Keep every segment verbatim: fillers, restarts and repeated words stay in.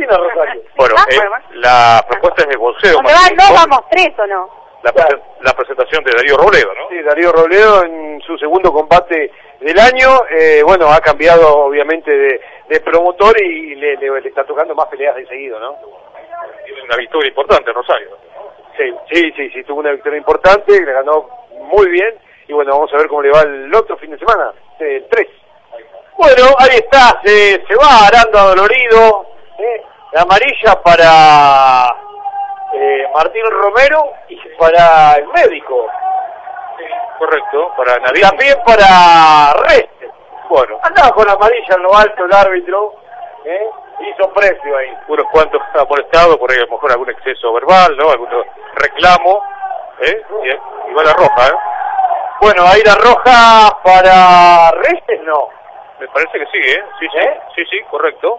Argentina, Rosario. Bueno, Ah, eh, bueno. la propuesta es de bolseo. ¿Dónde van? Martín, ¿Dos, ¿no? vamos tres o no? La, presen- la presentación de Darío Robledo, ¿no? Sí, Darío Robledo en su segundo combate del año, eh, bueno, ha cambiado obviamente de, de promotor y le, le, le está tocando más peleas de seguido, ¿no? Tiene una victoria importante en Rosario. Sí, sí, sí, sí, tuvo una victoria importante, le ganó muy bien, y bueno, vamos a ver cómo le va el otro fin de semana, el tres. Bueno, ahí está, se, se va Aranda dolorido, ¿eh? La amarilla para eh, Martín Romero y para el médico. Correcto, para Y Nadine. también para Reyes. Bueno, Andaba con la amarilla en lo alto el árbitro, ¿eh? Hizo precio ahí. unos cuantos amonestados, por ahí a lo mejor algún exceso verbal, ¿no? Algún reclamo, ¿eh? Y, y va la roja, ¿eh? Bueno, ahí la roja para Reyes, no. Me parece que sí, ¿eh? Sí, sí, ¿Eh? sí, sí, correcto.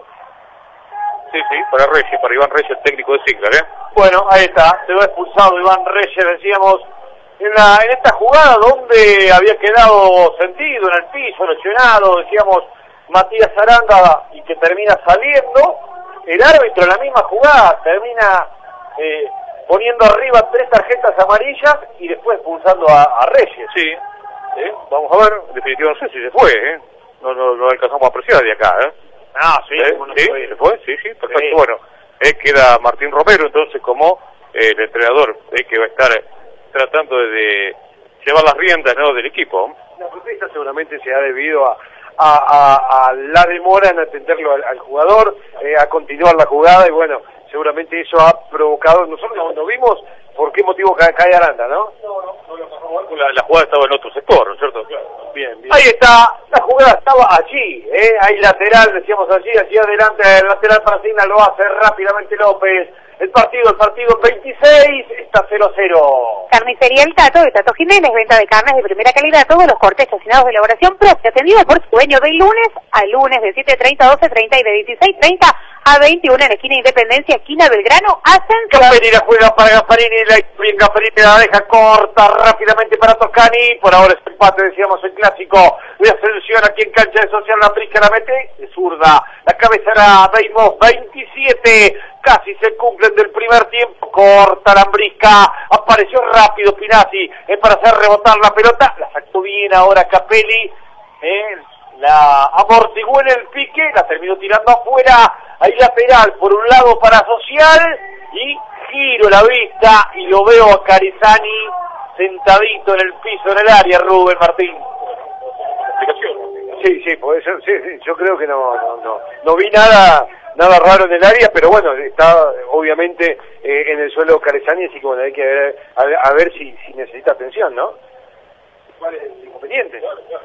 Sí, sí, para Reyes, para Iván Reyes, el técnico de Sigler, ¿eh? Bueno, ahí está, se va expulsado Iván Reyes, decíamos, en, la, en esta jugada donde había quedado sentido en el piso, lesionado, decíamos, Matías Aranda, y que termina saliendo, el árbitro en la misma jugada termina eh, poniendo arriba tres tarjetas amarillas y después expulsando a, a Reyes. Sí, ¿eh? Vamos a ver, en definitiva no sé si se fue, ¿eh? No, no, no alcanzamos a apreciar de acá, ¿eh? Ah, sí, ¿Eh? cómo no ¿Sí? se fue. ¿Se fue? Sí, sí, perfecto. Sí. Bueno, eh, queda Martín Romero entonces como eh, el entrenador eh, que va a estar tratando de, de llevar las riendas, ¿no?, del equipo. La protesta seguramente se ha debido a, a, a, a la demora en atenderlo al, al jugador, eh, a continuar la jugada, y bueno, seguramente eso ha provocado, nosotros no, no vimos por qué motivo cae, cae Aranda, ¿no? No, no, no lo pasamos mal, la, la jugada estaba en otro sector, ¿no es cierto? Claro. Bien, bien. Ahí está, la jugada estaba allí, ¿eh? Ahí lateral, decíamos allí, allí adelante, el lateral para Signa, lo hace rápidamente López. El partido, el partido veintiséis, está cero a cero. Carnicería El Tato, de Tato Jiménez, venta de carnes de primera calidad, todos los cortes cocinados de elaboración propia, atendido por su dueño de lunes a lunes de siete treinta a doce treinta y de dieciséis treinta a veintiuno en esquina Independencia, esquina Belgrano, Ascenso. Gasparini la juega para Gasparini, la bien Gasparini la deja corta rápidamente para Toscani, por ahora es empate, decíamos el clásico de Ascensión aquí en cancha de Social Lambrica, la mete de zurda, la cabezará Deimos, veintisiete, casi se cumplen del primer tiempo, corta Lambrica, apareció rápido Pinazzi, es para hacer rebotar la pelota, la sacó bien ahora Capelli, eh, la amortiguó en el pique, la terminó tirando afuera, ahí lateral, por un lado para Social, y giro la vista, y lo veo a Carizani sentadito en el piso, en el área, Rubén Martín. Sí, sí, puede ser, sí, sí, yo creo que no, no, no, no vi nada, nada raro en el área, pero bueno, está obviamente eh, en el suelo Carizani, así que bueno, hay que ver, a ver, a ver si, si necesita atención, ¿no? ¿Cuál es el inconveniente?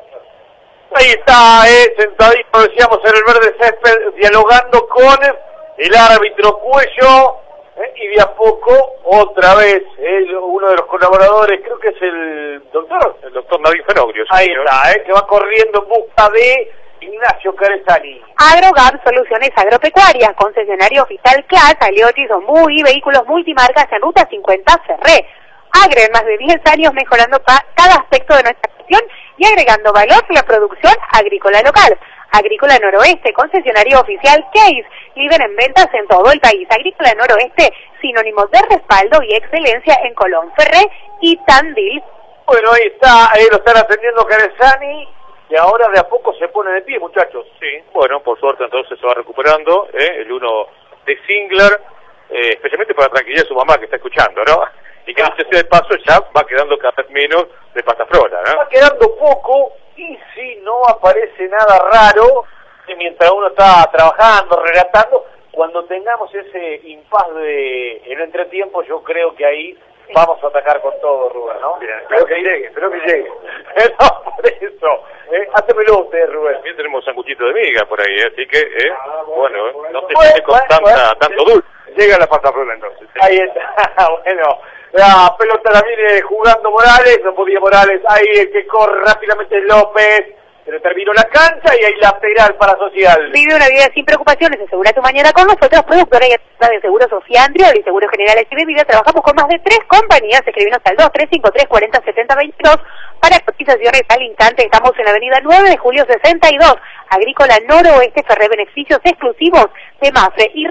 Ahí está, eh, sentadito, decíamos, en el verde césped, dialogando con el árbitro Cuello, eh, y de a poco, otra vez, eh, uno de los colaboradores, creo que es el doctor, El doctor Nadine Fenogrio. ahí está, eh, que va corriendo en busca de Ignacio Carizani. AgroGap Soluciones Agropecuarias, concesionario oficial C A S, Aliotis, Ombú y vehículos multimarcas en Ruta cincuenta Ferré. Agre, más de diez años mejorando ca cada aspecto de nuestra gestión y agregando valor a la producción agrícola local. Agrícola Noroeste, concesionario oficial Case, líder en ventas en todo el país. Agrícola Noroeste, sinónimos de respaldo y excelencia en Colón, Ferré y Tandil. Bueno, ahí está, ahí lo están atendiendo Carizani, y ahora de a poco se pone de pie, muchachos. Sí, bueno, por suerte entonces se va recuperando, ¿eh? El uno de Singler, eh, especialmente para tranquilidad de su mamá que está escuchando, ¿no? Y que no se sea de paso ya va quedando cada vez menos de Patafrola, ¿no? Va quedando poco, y si no aparece nada raro, que mientras uno está trabajando, relatando, cuando tengamos ese impas de el entretiempo, yo creo que ahí vamos a atacar con todo, Rubén, ¿no? Bien, espero que llegue, espero que llegue. No, por eso, eh, hácemelo usted, Rubén. También tenemos sanguchito de miga por ahí, ¿eh? Así que, ¿eh? Ah, bueno, bueno, ¿eh? bueno. No te Bueno, llene con bueno, tanta, bueno. tanto dulce. Llega la Patafrola entonces. Ahí está, bueno. La pelota la viene jugando Morales, no podía Morales, ahí el que corre rápidamente es López, pero terminó la cancha y hay lateral para Social. Vive una vida sin preocupaciones, asegura tu mañana con nosotros, productora y administradora de Seguros Sofía Andriol y Seguros Generales y de Vida. Trabajamos con más de tres compañías. Escribinos al dos tres cinco tres cuarenta setenta veintidós para cotizaciones al instante. Estamos en la avenida nueve de julio sesenta y dos, Agrícola Noroeste, Ferré, beneficios exclusivos de Mafre y